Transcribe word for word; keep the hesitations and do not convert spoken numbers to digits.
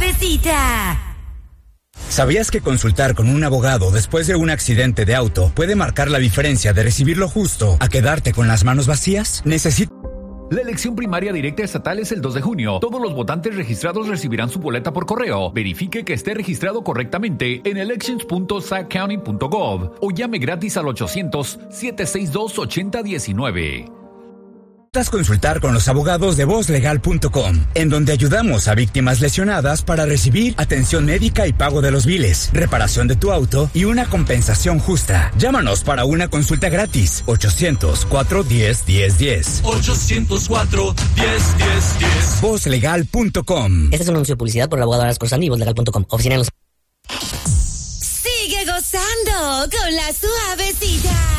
Suavecita. ¿Sabías que consultar con un abogado después de un accidente de auto puede marcar la diferencia de recibir lo justo a quedarte con las manos vacías? Necesito... La elección primaria directa estatal es el dos de junio. Todos los votantes registrados recibirán su boleta por correo. Verifique que esté registrado correctamente en elections punto sac county punto gov o llame gratis al ochocientos, siete seis dos, ocho cero uno nueve. Consultar con los abogados de voz legal punto com, en donde ayudamos a víctimas lesionadas para recibir atención médica y pago de los biles, reparación de tu auto y una compensación justa. Llámanos para una consulta gratis. ochocientos, cuatro uno cero, uno cero uno cero. ochocientos cuatro, uno cero uno cero. voz legal punto com. Este es un anuncio de publicidad por el abogado Aras Corsani y voz legal punto com. Oficina en los... Sigue gozando con la Suavecita.